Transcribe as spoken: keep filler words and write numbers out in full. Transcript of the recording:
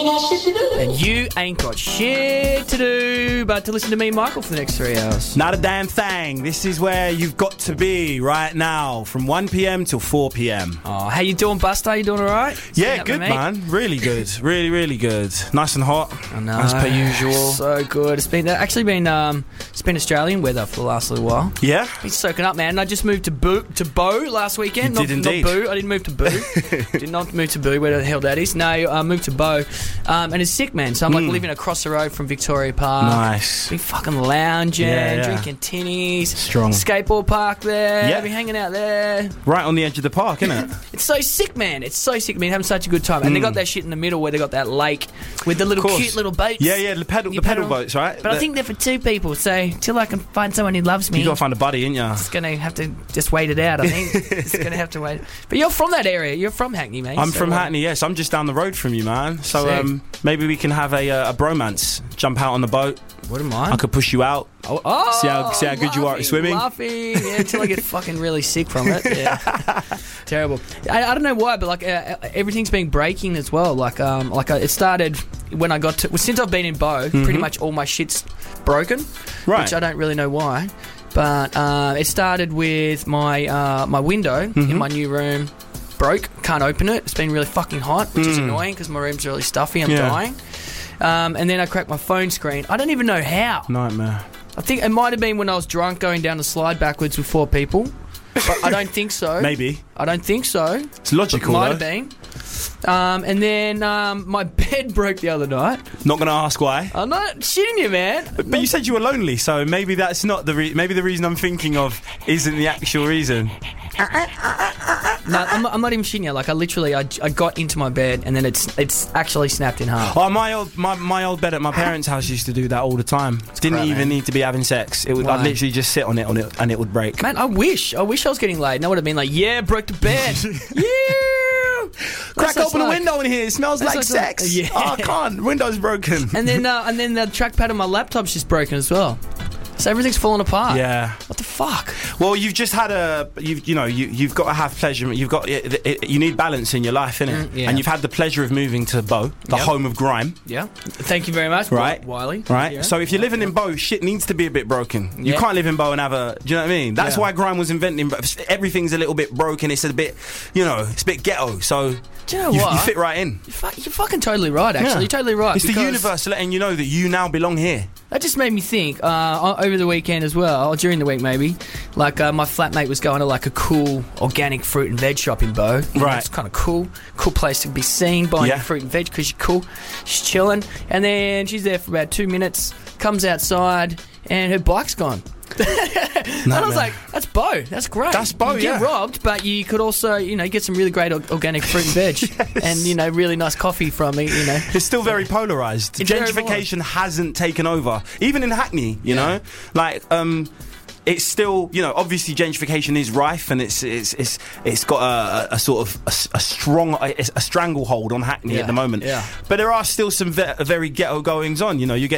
got shit to do. And you ain't got shit to do but to listen to me and Michael for the next three hours. Not a damn thing. This is where you've got to be right now, from one p.m. till four p.m. Oh, how you doing, Buster? You doing all right? Yeah, Staying up good, with me? man. Really good. Really, really good. Nice and hot, I know. as per usual. So good. It's been actually been um, it's been Australian weather for the last little while. Yeah? Been soaking up, man. I just moved to Boo to Bow last weekend. You not, did indeed. Not Boo. I didn't move to Boo. Did not move to Boo. Where the hell that is? No, I moved to Bow, um, and it's sick, man. So I'm like Mm. living across the road from Victoria Park. Nice. Been fucking lounging, Yeah, yeah. drinking tinnies. Strong. Skateboard park there. Yeah. Been hanging out there. Right on the edge of the park, isn't it? It's so sick, man. It's so sick, man. Having such a good time. And they Mm. got that shit in the middle where they got that lake with the little Of course. cute little boats. Yeah, yeah, the pedal, You the pedal, pedal. boats, right? But I The- think they're for two people, so till I can find someone who loves me, you got to find a buddy, ain't ya? it's going to have to just wait it out, I think. It's going to have to wait. But you're from that area. You're from Hackney, mate. I'm so, from uh, Hackney, yes. I'm just down the road from you, man. So Sick. um, maybe we can have a, uh, a bromance. Jump out on the boat. Wouldn't mind. I could push you out. Oh, oh, See how- see how good you are at laughing, swimming? Laughing, yeah, until I get fucking really sick from it. Yeah, terrible. I, I don't know why, but like uh, everything's been breaking as well. Like, um, like uh, it started when I got to well, since I've been in Bow. Pretty much all my shit's broken, Right. which I don't really know why. But uh, it started with my uh, my window in my new room broke. Can't open it. It's been really fucking hot, which is annoying because my room's really stuffy. I'm Yeah. dying. Um, and then I cracked my phone screen. I don't even know how. Nightmare. I think it might have been when I was drunk going down the slide backwards with four people. But I don't think so. Maybe. I don't think so. It's logical, Might though. have been. Um, and then um, my bed broke the other night. Not going to ask why. I'm not shitting you, man. But you said you were lonely, so maybe that's not the re- maybe the reason I'm thinking of isn't the actual reason. No, I'm not, I'm not even shitting you. Like, I literally, I, I got into my bed and then it's it's actually snapped in half. Oh, my old my, my old bed at my parents' house used to do that all the time. Didn't crap, even man. need to be having sex. It would Why? I'd literally just sit on it on it and it would break. Man, I wish. I wish I was getting laid. And I would have been like, yeah, broke the bed. Yeah. Crack That's open a like- window in here. It smells That's like like- sex. yeah. Oh, I can't. Window's broken. And then, uh, and then the trackpad on my laptop's just broken as well. So everything's falling apart. Yeah. What the fuck? Well, you've just had a, you've, you know, you, you've got to have pleasure. You've got, it, it, you need balance in your life, innit? Mm, yeah. And you've had the pleasure of moving to Bow, the Yep. home of grime, Yeah. Thank you very much, Right. Wiley. right? Yeah. So if you're living in Bow, shit needs to be a bit broken. You Yeah. can't live in Bow and have a, do you know what I mean? That's Yeah. why grime was invented. But everything's a little bit broken. It's a bit, you know, it's a bit ghetto. So Do you know you, what? you fit right in. You're, fu- you're fucking totally right, actually. Yeah. You're totally right. It's the because universe letting you know that you now belong here. That just made me think, uh, over the weekend as well, or during the week maybe, like uh, my flatmate was going to like a cool organic fruit and veg shop in Bow. You know, Right. It's kind of cool. Cool place to be seen buying Yeah. fruit and veg because you're cool. She's chilling. And then she's there for about two minutes, comes outside, and her bike's gone. And I was like, that's Bow. That's great. That's Bow, You get yeah. robbed, but you could also, you know, get some really great or- organic fruit and veg. And, you know, really nice coffee from me, you know. It's still very polarised. It's very Gentrification hasn't taken over. Even in Hackney, you Yeah. know? Like, um... it's still, you know, obviously gentrification is rife and it's it's it's it's got a, a, a sort of a, a strong a, a stranglehold on Hackney Yeah, at the moment. yeah. But there are still some ve- very ghetto goings on. You know, you get